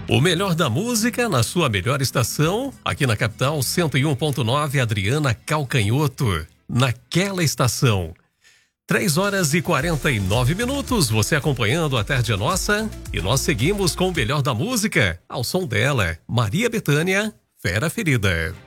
O melhor da música na sua melhor estação, aqui na capital 101.9, Adriana Calcanhoto, naquela estação. 3h49, você acompanhando a Tarde é Nossa, e nós seguimos com o melhor da música, ao som dela, Maria Bethânia, Fera Ferida.